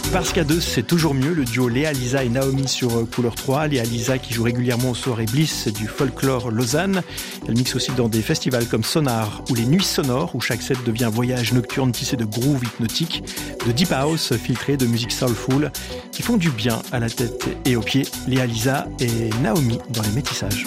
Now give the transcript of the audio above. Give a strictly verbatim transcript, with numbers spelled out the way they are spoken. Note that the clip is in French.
Parce qu'à deux, c'est toujours mieux. Le duo Léa Lisa et Naomi sur Couleur trois. Léa Lisa qui joue régulièrement aux soirées Bliss du Folklore Lausanne. Elle mixe aussi dans des festivals comme Sonar ou les Nuits Sonores, où chaque set devient un voyage nocturne tissé de groove hypnotique, de deep house filtré, de musique soulful, qui font du bien à la tête et aux pieds. Léa Lisa et Naomi dans les métissages.